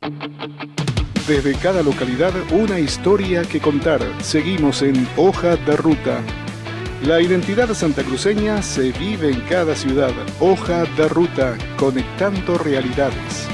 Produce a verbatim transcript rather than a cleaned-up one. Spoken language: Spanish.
Desde cada localidad, una historia que contar. Seguimos en Hoja de Ruta. La identidad santacruceña se vive en cada ciudad. Hoja de Ruta, conectando realidades.